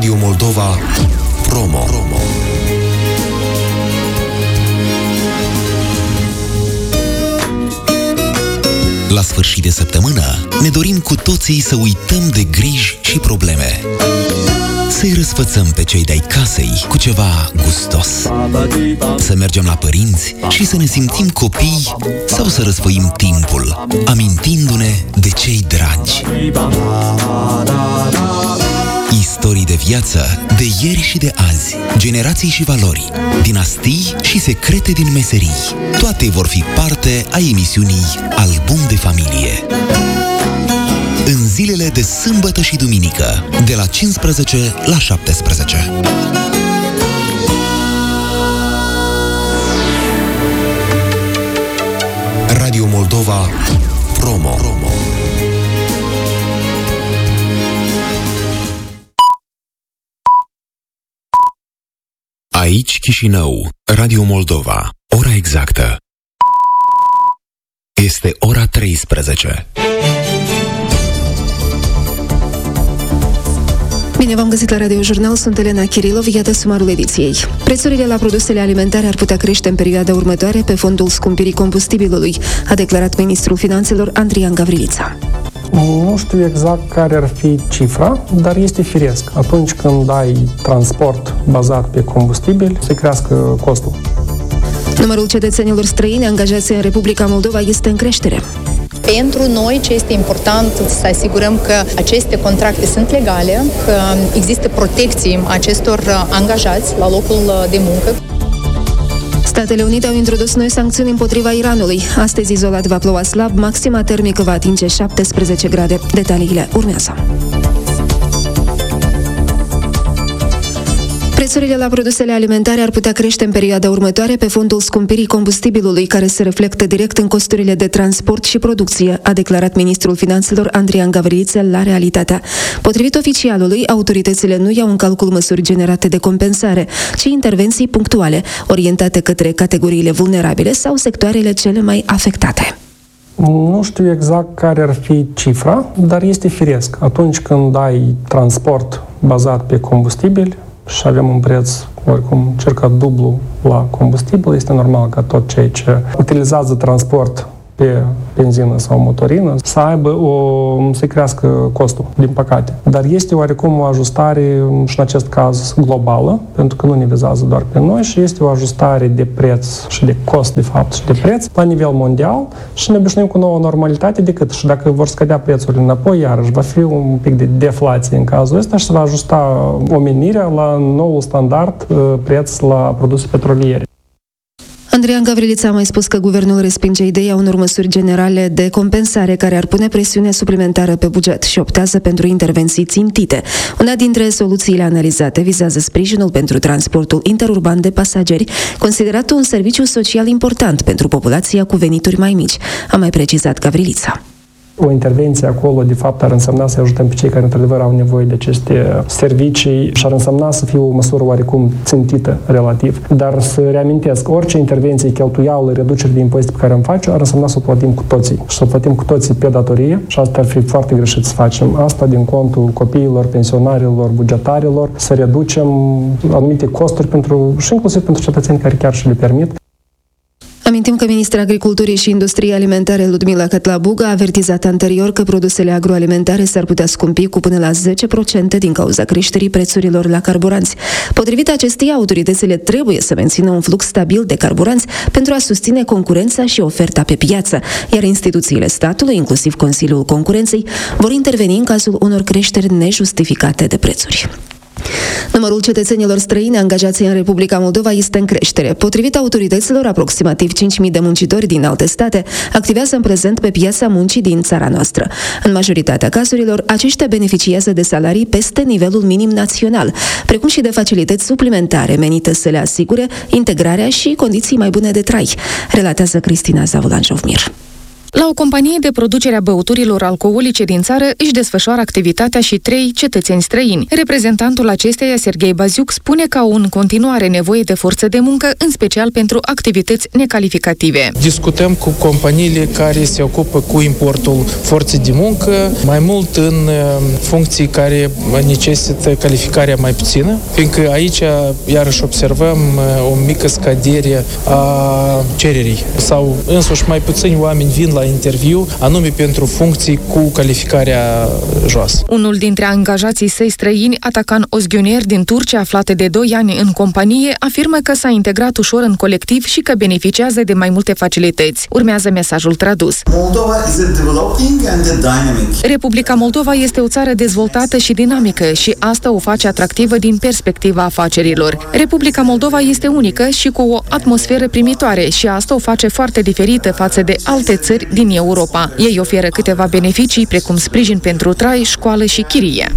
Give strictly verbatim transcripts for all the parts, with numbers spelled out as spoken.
Radio Moldova Promo. La sfârșit de săptămână ne dorim cu toții să uităm de griji și probleme. Să-i răsfățăm pe cei de-ai casei cu ceva gustos. Să mergem la părinți și să ne simțim copii sau să răsfoim timpul, amintindu-ne de cei dragi. Istorii de viață, de ieri și de azi, generații și valori, dinastii și secrete din meserii. Toate vor fi parte a emisiunii Album de Familie. În zilele de sâmbătă și duminică, de la cincisprezece la șaptesprezece. Radio Moldova Promo. Aici Chișinău, Radio Moldova. Ora exactă este ora treisprezece. Bine v-am găsit la Radio Jurnal, sunt Elena Chirilov, iată sumarul ediției. Prețurile la produsele alimentare ar putea crește în perioada următoare pe fondul scumpirii combustibilului, a declarat ministrul finanțelor Andrian Gavrilița. Nu știu exact care ar fi cifra, dar este firesc. Atunci când ai transport bazat pe combustibil, se crească costul. Numărul cetățenilor străini angajați în Republica Moldova este în creștere. Pentru noi, ce este important, să asigurăm că aceste contracte sunt legale, că există protecții acestor angajați la locul de muncă. Statele Unite au introdus noi sancțiuni împotriva Iranului. Astăzi izolat va ploua slab, maxima termică va atinge șaptesprezece grade. Detaliile urmează. Prețurile la produsele alimentare ar putea crește în perioada următoare pe fondul scumpirii combustibilului, care se reflectă direct în costurile de transport și producție, a declarat ministrul finanțelor Andrian Gavrilița la Realitatea. Potrivit oficialului, autoritățile nu iau în calcul măsuri generate de compensare, ci intervenții punctuale, orientate către categoriile vulnerabile sau sectoarele cele mai afectate. Nu știu exact care ar fi cifra, dar este firesc. Atunci când ai transport bazat pe combustibil și avem un preț oricum circa dublu la combustibil, este normal ca tot cei ce utilizează transport pe benzină sau motorină să aibă o, să crească costul, din păcate. Dar este oarecum o ajustare și în acest caz globală, pentru că nu ne vizează doar pe noi și este o ajustare de preț și de cost, de fapt, și de preț la nivel mondial și ne obișnuim cu nouă normalitate decât și dacă vor scădea prețurile înapoi, iarăși va fi un pic de deflație în cazul ăsta și se va ajusta omenirea la noul standard preț la produse petroliere. Andrian Gavrilița a mai spus că guvernul respinge ideea unor măsuri generale de compensare care ar pune presiune suplimentară pe buget și optează pentru intervenții țintite. Una dintre soluțiile analizate vizează sprijinul pentru transportul interurban de pasageri, considerat un serviciu social important pentru populația cu venituri mai mici, a mai precizat Gavrilița. O intervenție acolo, de fapt, ar însemna să ajutăm pe cei care, într-adevăr, au nevoie de aceste servicii și ar însemna să fie o măsură oarecum țintită, relativ. Dar să reamintesc, orice intervenție, cheltuială, reducere de impozite pe care îmi face, ar însemna să o plătim cu toții. Și să o plătim cu toții pe datorie și asta ar fi foarte greșit să facem. Asta din contul copiilor, pensionarilor, bugetarilor, să reducem anumite costuri pentru, și inclusiv pentru cetățeni care chiar și le permit. Amintim că ministra Agriculturii și Industriei Alimentare Ludmila Cătlabuga a avertizat anterior că produsele agroalimentare s-ar putea scumpi cu până la zece la sută din cauza creșterii prețurilor la carburanți. Potrivit acesteia, autoritățile trebuie să mențină un flux stabil de carburanți pentru a susține concurența și oferta pe piață, iar instituțiile statului, inclusiv Consiliul Concurenței, vor interveni în cazul unor creșteri nejustificate de prețuri. Numărul cetățenilor străini angajați în Republica Moldova este în creștere. Potrivit autorităților, aproximativ cinci mii de muncitori din alte state activează în prezent pe piața muncii din țara noastră. În majoritatea cazurilor, aceștia beneficiază de salarii peste nivelul minim național, precum și de facilități suplimentare menite să le asigure integrarea și condiții mai bune de trai, relatează Cristina Zavulan-Jovmir. La o companie de producere a băuturilor alcoolice din țară își desfășoară activitatea și trei cetățeni străini. Reprezentantul acesteia, Serghei Baziuc, spune că au în continuare nevoie de forță de muncă, în special pentru activități necalificative. Discutăm cu companiile care se ocupă cu importul forței de muncă, mai mult în funcții care necesită calificarea mai puțină, fiindcă aici iarăși observăm o mică scădere a cererii sau însuși mai puțini oameni vin la interviu, anume pentru funcții cu calificarea joasă. Unul dintre angajații săi străini, Atakan Ozgüner din Turcia, aflată de doi ani în companie, afirmă că s-a integrat ușor în colectiv și că beneficiază de mai multe facilități. Urmează mesajul tradus. Republica Moldova este o țară dezvoltată și dinamică și asta o face atractivă din perspectiva afacerilor. Republica Moldova este unică și cu o atmosferă primitoare și asta o face foarte diferită față de alte țări din Europa. Ei oferă câteva beneficii, precum sprijin pentru trai, școală și chirie.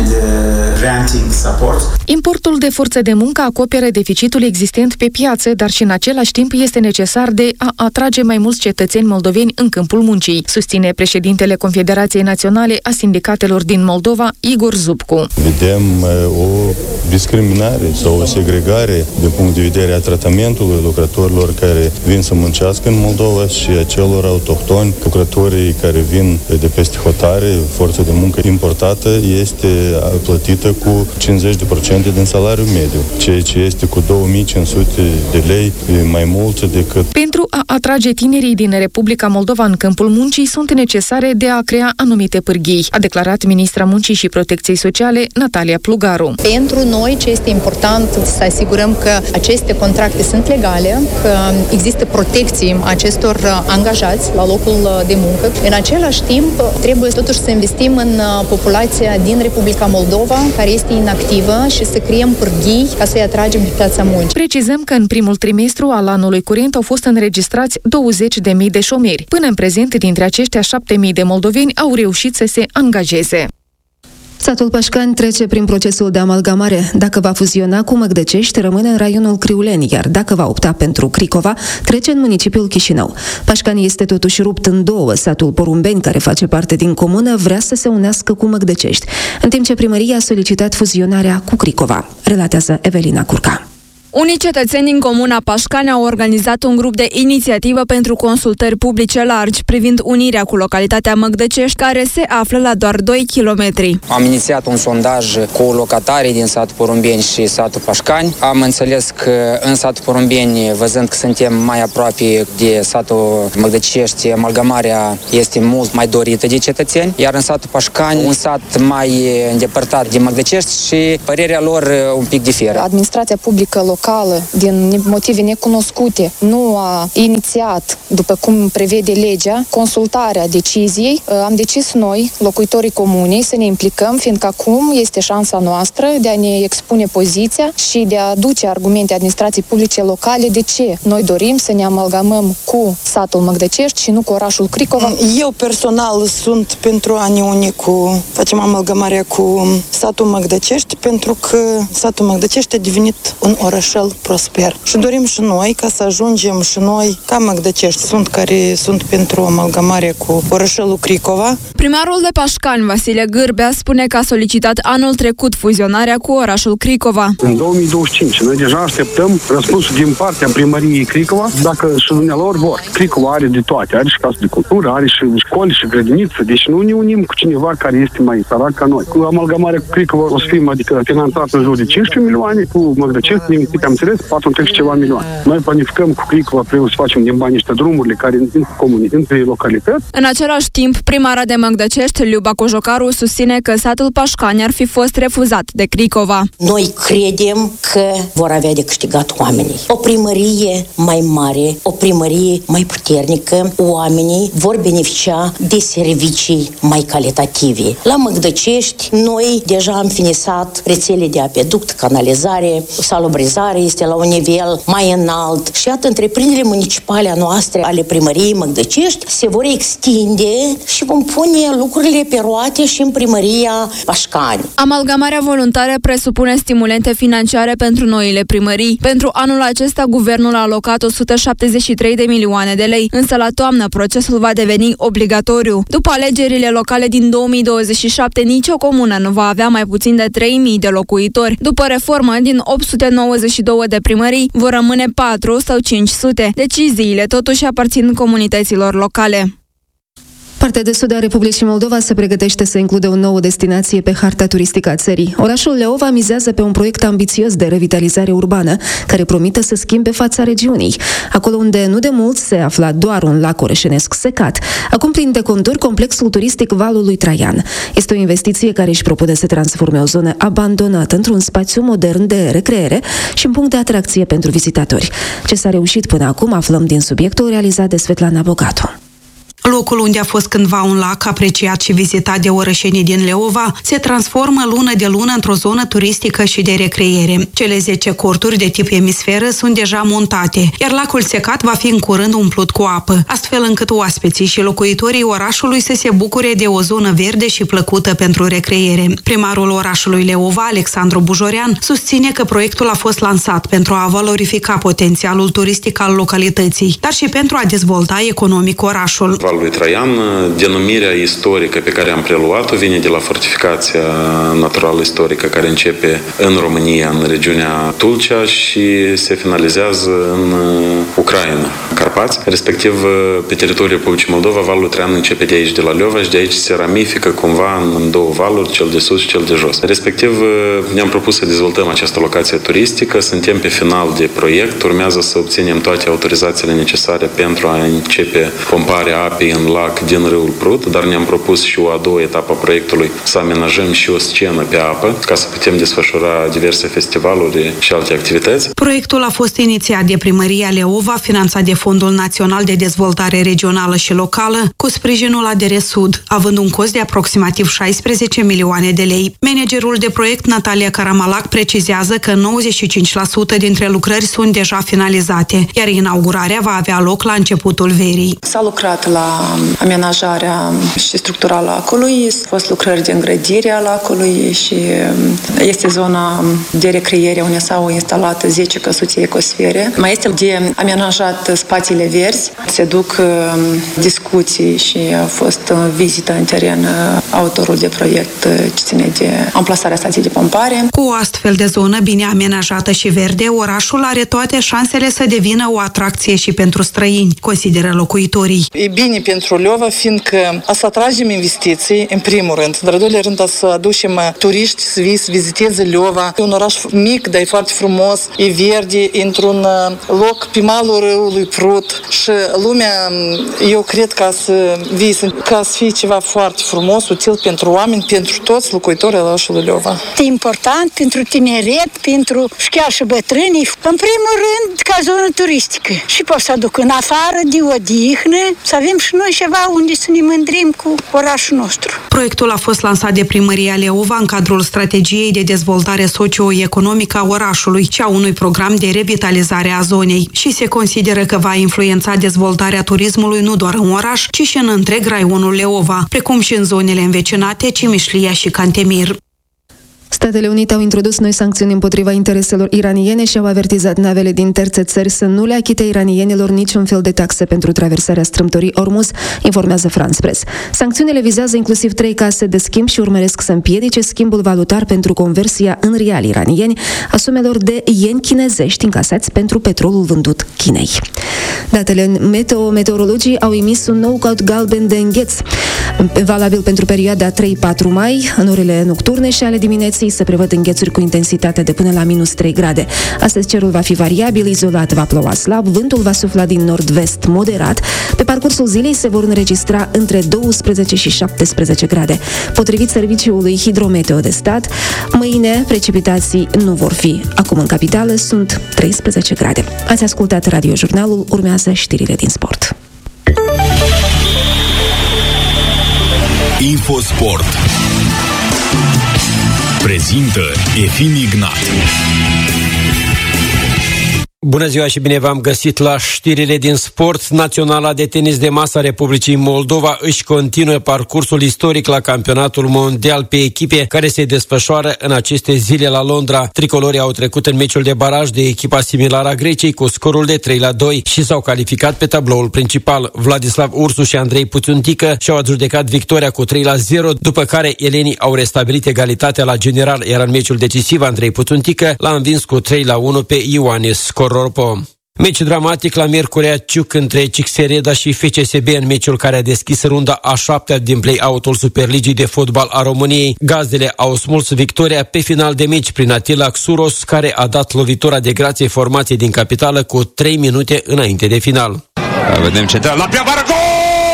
Importul de forță de muncă acoperă deficitul existent pe piață, dar și în același timp este necesar de a atrage mai mulți cetățeni moldoveni în câmpul muncii, susține președintele Confederației Naționale a Sindicatelor din Moldova, Igor Zubcu. Vedem o discriminare sau o segregare din punct de vedere a tratamentului lucrătorilor care vin să muncească în Moldova și a celor autohtoni, lucrătorii care vin de peste hotare, forță de muncă importată, este plătită cu cincizeci la sută din salariul mediu, ceea ce este cu două mii cinci sute de lei mai mult decât. Pentru a atrage tinerii din Republica Moldova în câmpul muncii sunt necesare de a crea anumite pârghii, a declarat ministra Muncii și Protecției Sociale, Natalia Plugaru. Pentru noi ce este important să asigurăm că aceste contracte sunt legale, că există protecții acestor angajați la locul de muncă. În același timp, trebuie totuși să investim în populația din Republica Moldova, care este inactivă, și să creăm pârghii ca să-i atragem pe piața muncii. Precizăm că în primul trimestru al anului curent au fost înregistrați douăzeci de mii de șomeri. Până în prezent, dintre aceștia, șapte mii de moldoveni au reușit să se angajeze. Satul Pașcani trece prin procesul de amalgamare. Dacă va fuziona cu Măgdăcești, rămâne în raionul Criuleni, iar dacă va opta pentru Cricova, trece în municipiul Chișinău. Pașcani este totuși rupt în două. Satul Porumbeni, care face parte din comună, vrea să se unească cu Măgdăcești, în timp ce primăria a solicitat fuzionarea cu Cricova. Relatează Evelina Curca. Unii cetățeni din comuna Pașcani au organizat un grup de inițiativă pentru consultări publice largi privind unirea cu localitatea Măgdăcești, care se află la doar doi kilometri. Am inițiat un sondaj cu locatarii din satul Porumbeni și satul Pașcani. Am înțeles că în satul Porumbeni, văzând că suntem mai aproape de satul Măgdăcești, amalgamarea este mult mai dorită de cetățeni, iar în satul Pașcani, un sat mai îndepărtat de Măgdăcești, și părerea lor un pic diferă. Administrația publică locală locală, din motive necunoscute, nu a inițiat, după cum prevede legea, consultarea deciziei, am decis noi, locuitorii comunei, să ne implicăm, fiindcă acum este șansa noastră de a ne expune poziția și de a aduce argumente administrației publice locale de ce noi dorim să ne amalgamăm cu satul Măgdăcești și nu cu orașul Cricova. Eu personal sunt pentru a ne uni cu, facem amalgamarea cu satul Măgdăcești, pentru că satul Măgdăcești a devenit un orășel prosper. Și dorim și noi ca să ajungem și noi ca Măgdăcești. Sunt care sunt pentru amalgamare cu orășelul Cricova. Primarul de Pașcani, Vasile Gârbea, spune că a solicitat anul trecut fuzionarea cu orașul Cricova. În două mii douăzeci și cinci noi deja așteptăm răspunsul din partea primăriei Cricova, dacă și dumnealor vor. Cricova are de toate, are și casă de cultură, are și școli și grădiniță, deci nu ne unim cu cineva care este mai sărac ca noi. Cu amalgamarea cu Cricova o să fim, adică finanțat în jur de cincisprezece milioane, cu Măgdăcești, din câte am înțeles, patru și ceva milioane. Noi planificăm cu Cricova, trebuie să facem din bani niște drumurile care între comuni, între localități. În același timp, primara de Măgdăcești, Liuba Cojocaru, susține că satul Pașcani ar fi fost refuzat de Cricova. Noi credem că vor avea de câștigat oamenii. O primărie mai mare, o primărie mai puternică, oamenii vor beneficia de servicii mai calitative. La Măgdăcești, noi deja am finisat rețele de apeduct, canalizare, salubrizare, care este la un nivel mai înalt. Și iată, întreprinderile municipale a noastre, ale primăriei Măgdăcești, se vor extinde și vom pune lucrurile pe roate și în primăria Pașcani. Amalgamarea voluntară presupune stimulente financiare pentru noile primării. Pentru anul acesta, guvernul a alocat o sută șaptezeci și trei de milioane de lei, însă la toamnă procesul va deveni obligatoriu. După alegerile locale din două mii douăzeci și șapte, nicio comună nu va avea mai puțin de trei mii de locuitori. După reformă, din opt sute nouăzeci și două de primării, vor rămâne patru sau cinci sute. Deciziile totuși aparțin comunităților locale. Partea de sud a Republicii Moldova se pregătește să includă o nouă destinație pe harta turistică a țării. Orașul Leova mizează pe un proiect ambițios de revitalizare urbană, care promite să schimbe fața regiunii. Acolo unde nu de mult se afla doar un lac orășenesc secat, acum plin de conturi complexul turistic Valul lui Traian. Este o investiție care își propune să transforme o zonă abandonată într-un spațiu modern de recreere și un punct de atracție pentru vizitatori. Ce s-a reușit până acum aflăm din subiectul realizat de Svetlana Bogatu. Locul unde a fost cândva un lac apreciat și vizitat de orășenii din Leova se transformă lună de lună într-o zonă turistică și de recreere. Cele zece corturi de tip emisferă sunt deja montate, iar lacul secat va fi în curând umplut cu apă, astfel încât oaspeții și locuitorii orașului să se bucure de o zonă verde și plăcută pentru recreere. Primarul orașului Leova, Alexandru Bujorean, susține că proiectul a fost lansat pentru a valorifica potențialul turistic al localității, dar și pentru a dezvolta economic orașul. Lui Traian, denumirea istorică pe care am preluat-o vine de la fortificația naturală istorică care începe în România, în regiunea Tulcea și se finalizează în Ucraina, Carpați. Respectiv, pe teritoriul Republicii Moldova, valul Traian începe de aici, de la Leova, și de aici se ramifică cumva în două valuri, cel de sus și cel de jos. Respectiv, ne-am propus să dezvoltăm această locație turistică, suntem pe final de proiect, urmează să obținem toate autorizațiile necesare pentru a începe pomparea apei în lac din râul Prut, dar ne-am propus și o a doua etapă a proiectului să amenajăm și o scenă pe apă ca să putem desfășura diverse festivaluri și alte activități. Proiectul a fost inițiat de Primăria Leova, finanțat de Fondul Național de Dezvoltare Regională și Locală, cu sprijinul A D R Sud, având un cost de aproximativ șaisprezece milioane de lei. Managerul de proiect, Natalia Caramalac, precizează că nouăzeci și cinci la sută dintre lucrări sunt deja finalizate, iar inaugurarea va avea loc la începutul verii. S-a lucrat la amenajarea și structurală a lacului, au fost lucrări de îngrădire a lacului și este zona de recreere unde s-au instalat zece căsuțe ecosfere. Mai este de amenajat spațiile verzi, se duc discuții și a fost vizită în teren autorul de proiect ce ține de amplasarea stației de pompare. Cu o astfel de zonă bine amenajată și verde, orașul are toate șansele să devină o atracție și pentru străini, consideră locuitorii. E bine pentru Leova, fiindcă să atragem investiții, în primul rând, dar în doilea rând să aducem turiști să vii să viziteze Leova. E un oraș mic, dar e foarte frumos, e verde, într-un loc pe malul râului Prut și lumea, eu cred că să vii, ca să fie ceva foarte frumos, util pentru oameni, pentru toți locuitorii orașului Leova. E important pentru tineret, pentru și chiar și bătrânii, în primul rând ca zonă turistică și pot să aduc în afară de odihnă, să avem și noi ceva unde să ne mândrim cu orașul nostru. Proiectul a fost lansat de Primăria Leova în cadrul strategiei de dezvoltare socio-economică a orașului și a unui program de revitalizare a zonei și se consideră că va influența dezvoltarea turismului nu doar în oraș, ci și în întreg raionul Leova, precum și în zonele învecinate Cimișlia și Cantemir. Statele Unite au introdus noi sancțiuni împotriva intereselor iraniene și au avertizat navele din terțe țări să nu le achite iranienilor niciun fel de taxe pentru traversarea strâmtorii Ormuz, informează France Press. Sancțiunile vizează inclusiv trei case de schimb și urmăresc să împiedice schimbul valutar pentru conversia în riali iranieni a sumelor de ieni chinezești încasați pentru petrolul vândut Chinei. Datele meteo, meteorologii au emis un nou cod galben de îngheț, valabil pentru perioada trei patru mai. În orele nocturne și ale dimineții se prevăd înghețuri cu intensitate de până la minus trei grade. Astăzi cerul va fi variabil, izolat va ploua slab, vântul va sufla din nord-vest moderat. Pe parcursul zilei se vor înregistra între douăsprezece și șaptesprezece grade. Potrivit Serviciului Hidrometeo de Stat, mâine precipitații nu vor fi. Acum în capitală sunt treisprezece grade. Ați ascultat radiojurnalul, urmează știrile din sport. Infosport prezintă Efim Ignat. Bună ziua și bine v-am găsit la știrile din sport. Naționala de tenis de masă a Republicii Moldova își continuă parcursul istoric la campionatul mondial pe echipe care se desfășoară în aceste zile la Londra. Tricolorii au trecut în meciul de baraj de echipa similară a Greciei cu scorul de trei la doi și s-au calificat pe tabloul principal. Vladislav Ursu și Andrei Puțuntică și-au adjudecat victoria cu trei la zero, după care elenii au restabilit egalitatea la general, iar în meciul decisiv Andrei Puțuntică l-a învins cu trei la unu pe Ioanis Cororpo. Meci dramatic la Miercurea Ciuc între Cixereda și F C S B în meciul care a deschis runda a șaptea din play-out-ul Superligii de fotbal a României. Gazdele au smuls victoria pe final de meci prin Atila Xuros, care a dat lovitura de grație formației din capitală cu trei minute înainte de final. Vedem central la Piavară, gol!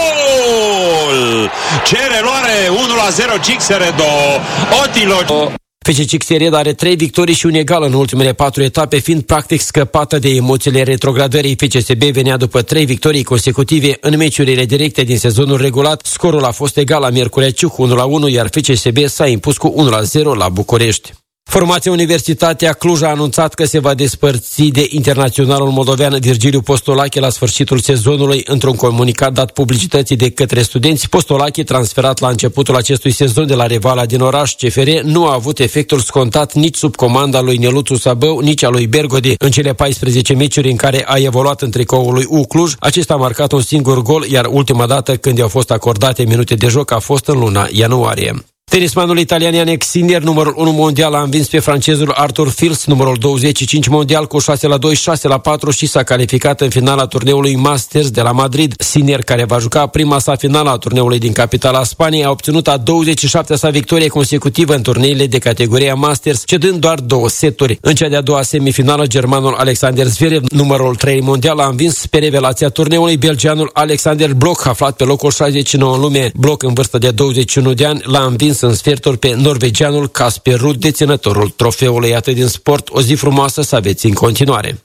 Cere luare unu la zero Cixeredo. Otilo. F C Cixereda are trei victorii și un egal în ultimele patru etape, fiind practic scăpată de emoțiile retrogradării. F C S B venea după trei victorii consecutive în meciurile directe din sezonul regulat. Scorul a fost egal la Miercurea Ciuc unu la unu, iar F C S B s-a impus cu unu la zero la București. Formația Universitatea Cluj a anunțat că se va despărți de internaționalul moldovean Virgiliu Postolache la sfârșitul sezonului. Într-un comunicat dat publicității de către studenți, Postolache, transferat la începutul acestui sezon de la Revala din oraș, C F R, nu a avut efectul scontat nici sub comanda lui Neluțu Sabău, nici a lui Bergodi. În cele paisprezece meciuri în care a evoluat în tricoul lui U Cluj, acesta a marcat un singur gol, iar ultima dată când i-au fost acordate minute de joc a fost în luna ianuarie. Tenismanul italian Jannik Sinner, numărul unu mondial, a învins pe francezul Arthur Fils, numărul douăzeci și cinci mondial, cu șase la doi, șase la patru și s-a calificat în finala turneului Masters de la Madrid. Sinner, care va juca prima sa finală a turneului din capitala Spaniei, a obținut a douăzeci și șaptea sa victorie consecutivă în turneile de categoria Masters, cedând doar două seturi. În cea de-a doua semifinală, germanul Alexander Zverev, numărul trei mondial, a învins pe revelația turneului belgianul Alexander Blok, aflat pe locul șaizeci și nouă în lume. Blok, în vârstă de douăzeci și unu de ani, l-a învins în sferturi pe norvegianul Casper Ruud, deținătorul trofeului. Atât din sport, o zi frumoasă să aveți în continuare.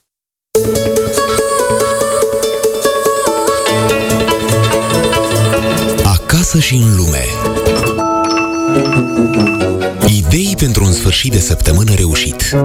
Acasă și în lume. Idei pentru un sfârșit de săptămână reușit.